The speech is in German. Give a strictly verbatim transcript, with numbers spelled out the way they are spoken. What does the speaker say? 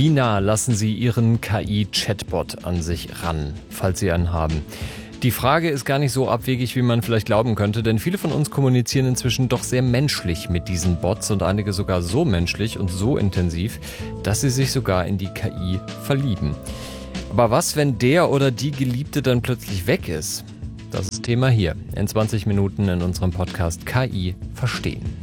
Wie nah lassen Sie Ihren K I-Chatbot an sich ran, falls Sie einen haben? Die Frage ist gar nicht so abwegig, wie man vielleicht glauben könnte, denn viele von uns kommunizieren inzwischen doch sehr menschlich mit diesen Bots und einige sogar so menschlich und so intensiv, dass sie sich sogar in die K I verlieben. Aber was, wenn der oder die Geliebte dann plötzlich weg ist? Das ist Thema hier in zwanzig Minuten in unserem Podcast K I verstehen.